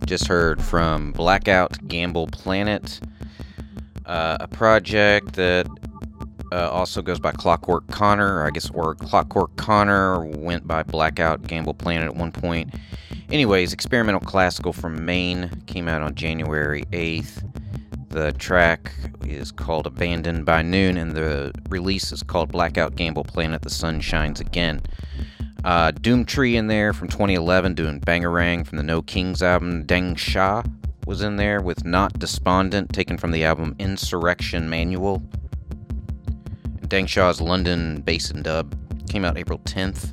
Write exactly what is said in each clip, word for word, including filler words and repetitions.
Just heard from Blackout Gamble Planet, uh, a project that uh, also goes by Clockwork Connor, or I guess, or Clockwork Connor went by Blackout Gamble Planet at one point. Anyways, experimental classical from Maine, came out on January eighth. The track is called Abandoned by Noon, and the release is called Blackout Gamble Planet, The Sun Shines Again. Uh, Doomtree in there from twenty eleven doing Bangarang from the No Kings album. Deng Shah was in there with Not Despondent, taken from the album Insurrection Manual. Deng Shah's London bass and dub came out April tenth.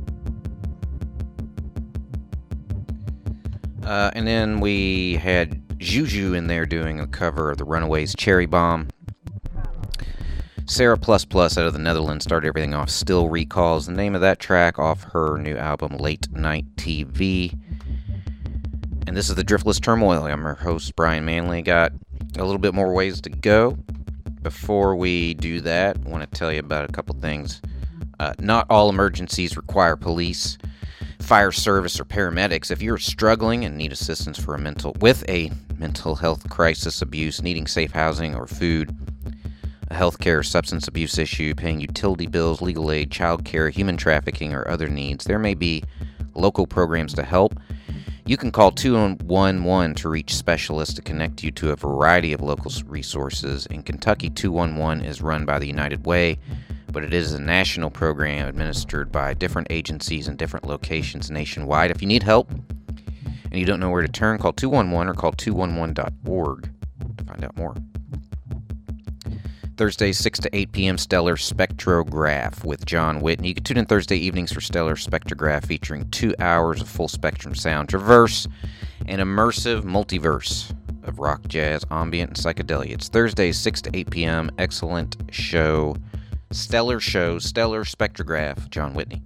Uh, and then we had Juju in there doing a cover of the Runaways' Cherry Bomb. Sarah Plus Plus out of the Netherlands started everything off. Still Recalls, the name of that track off her new album Late Night T V. And this is the Driftless Turmoil. I'm your host, Brian Manley. Got a little bit more ways to go. Before we do that, I want to tell you about a couple things. Uh, not all emergencies require police, fire service, or paramedics. If you're struggling and need assistance for a mental with a mental health crisis, abuse, needing safe housing or food, a healthcare or substance abuse issue, paying utility bills, legal aid, child care, human trafficking, or other needs, there may be local programs to help. You can call two one one to reach specialists to connect you to a variety of local resources. In Kentucky, two one one is run by the United Way, but it is a national program administered by different agencies in different locations nationwide. If you need help and you don't know where to turn, call two one one or call two one one dot org to find out more. Thursdays, six to eight p.m., Stellar Spectrograph with John Whitney. You can tune in Thursday evenings for Stellar Spectrograph, featuring two hours of full-spectrum sound, traverse, and immersive multiverse of rock, jazz, ambient, and psychedelia. It's Thursdays, six to eight p.m., excellent show. Stellar show, Stellar Spectrograph, John Whitney.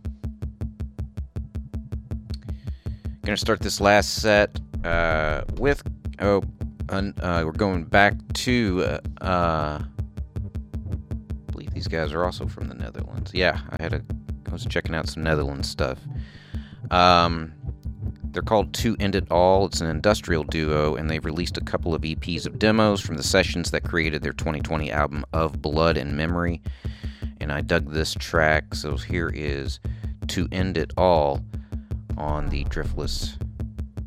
Going to start this last set uh, with, oh, uh, we're going back to, uh, uh, I believe these guys are also from the Netherlands. Yeah, I had a, I was checking out some Netherlands stuff. Um, they're called To End It All. It's an industrial duo, and they've released a couple of E Ps of demos from the sessions that created their twenty twenty album Of Blood and Memory. And I dug this track, so here is To End It All on the Driftless